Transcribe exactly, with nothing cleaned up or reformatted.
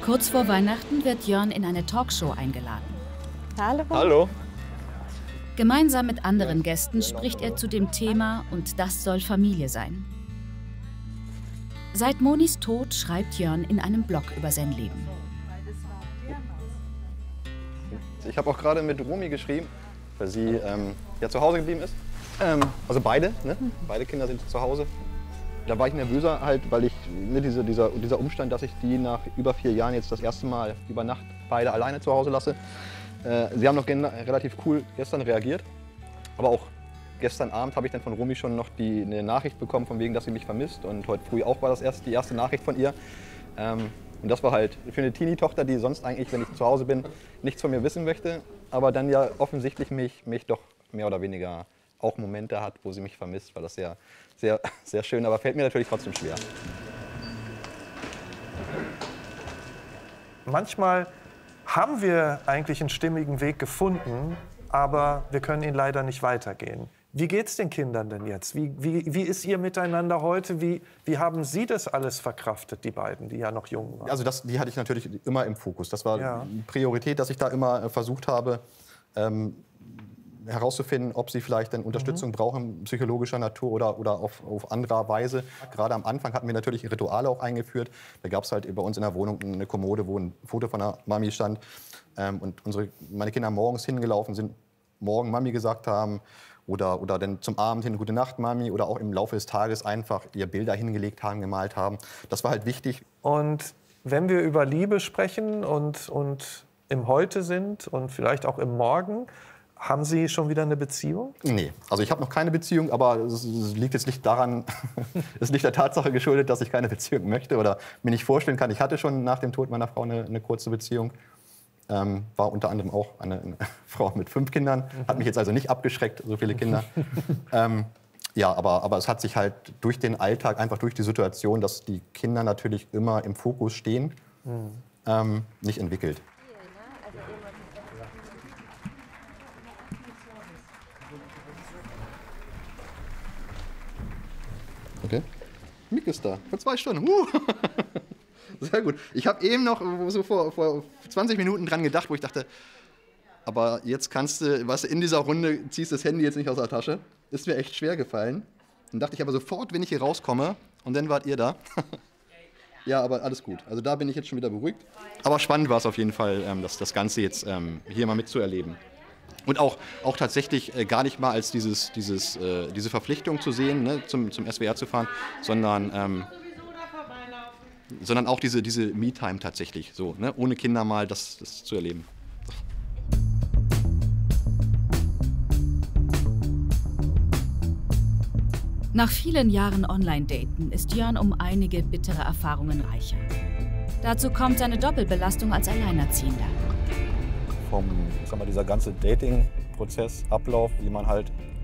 Kurz vor Weihnachten wird Jörn in eine Talkshow eingeladen. Hallo. Hallo. Gemeinsam mit anderen Gästen spricht er zu dem Thema und das soll Familie sein. Seit Monis Tod schreibt Jörn in einem Blog über sein Leben. Ich habe auch gerade mit Romy geschrieben, weil sie ähm, ja zu Hause geblieben ist. Ähm, also beide, ne? Beide Kinder sind zu Hause. Da war ich nervöser halt, weil ich, ne, diese, dieser, dieser Umstand, dass ich die nach über vier Jahren jetzt das erste Mal über Nacht beide alleine zu Hause lasse. Äh, sie haben noch relativ cool gestern reagiert, aber auch gestern Abend habe ich dann von Romy schon noch die, eine Nachricht bekommen, von wegen, dass sie mich vermisst. Und heute früh auch war das erst die erste Nachricht von ihr. Ähm, und das war halt für eine Teenie-Tochter, die sonst eigentlich, wenn ich zu Hause bin, nichts von mir wissen möchte, aber dann ja offensichtlich mich, mich doch mehr oder weniger auch Momente hat, wo sie mich vermisst, weil das sehr, sehr, sehr schön, aber fällt mir natürlich trotzdem schwer. Manchmal haben wir eigentlich einen stimmigen Weg gefunden, aber wir können ihn leider nicht weitergehen. Wie geht's den Kindern denn jetzt? Wie, wie, wie ist ihr miteinander heute? Wie, wie haben Sie das alles verkraftet, die beiden, die ja noch jung waren? Also das, die hatte ich natürlich immer im Fokus. Das war Ja. Priorität, dass ich da immer versucht habe, ähm, herauszufinden, ob sie vielleicht dann Unterstützung mhm. brauchen, psychologischer Natur oder, oder auf, auf anderer Weise. Gerade am Anfang hatten wir natürlich Rituale auch eingeführt. Da gab es halt bei uns in der Wohnung eine Kommode, wo ein Foto von der Mami stand. Ähm, und unsere, meine Kinder morgens hingelaufen sind, morgen Mami gesagt haben oder, oder dann zum Abend hin Gute Nacht Mami oder auch im Laufe des Tages einfach ihr Bilder hingelegt haben, gemalt haben. Das war halt wichtig. Und wenn wir über Liebe sprechen und, und im Heute sind und vielleicht auch im Morgen, haben Sie schon wieder eine Beziehung? Nee, also ich habe noch keine Beziehung, aber es liegt jetzt nicht daran, es ist nicht der Tatsache geschuldet, dass ich keine Beziehung möchte oder mir nicht vorstellen kann. Ich hatte schon nach dem Tod meiner Frau eine, eine kurze Beziehung. Ähm, war unter anderem auch eine, eine Frau mit fünf Kindern, hat mich jetzt also nicht abgeschreckt, so viele Kinder. ähm, ja, aber, aber es hat sich halt durch den Alltag, einfach durch die Situation, dass die Kinder natürlich immer im Fokus stehen, mhm. ähm, nicht entwickelt. Okay. Mick ist da, vor zwei Stunden. Uh. Sehr gut. Ich habe eben noch so vor, vor zwanzig Minuten dran gedacht, wo ich dachte, aber jetzt kannst du, was in dieser Runde, ziehst das Handy jetzt nicht aus der Tasche. Ist mir echt schwer gefallen. Dann dachte ich aber sofort, wenn ich hier rauskomme, und dann wart ihr da. Ja, aber alles gut. Also da bin ich jetzt schon wieder beruhigt. Aber spannend war es auf jeden Fall, das, das Ganze jetzt hier mal mitzuerleben. Und auch, auch tatsächlich äh, gar nicht mal als dieses, dieses, äh, diese Verpflichtung zu sehen, ne, zum, zum S W R zu fahren, sondern, ähm, sondern auch diese, diese Me-Time tatsächlich, so, ne, ohne Kinder mal das, das zu erleben. Nach vielen Jahren Online-Daten ist Jörn um einige bittere Erfahrungen reicher. Dazu kommt seine Doppelbelastung als Alleinerziehender. Vom, ich sag mal, dieser ganze Dating-Prozess, Ablauf, wie man halt